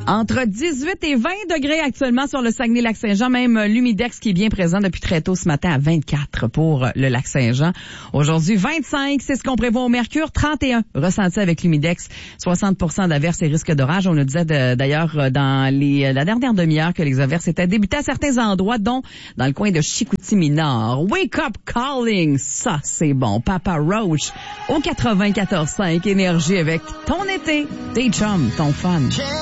Entre 18 et 20 degrés actuellement sur le Saguenay-Lac-Saint-Jean, même l'humidex qui est bien présent depuis très tôt ce matin à 24 pour le Lac-Saint-Jean. Aujourd'hui, 25, c'est ce qu'on prévoit au mercure, 31 ressenti avec l'humidex, 60% d'averses et risques d'orage. On nous disait d'ailleurs dans la dernière demi-heure que les averses étaient débutées à certains endroits, dont dans le coin de Chicoutimi-Nord. Wake Up Calling, ça c'est bon. Papa Roach au 94.5 Énergie avec ton été, tes chums, ton fun.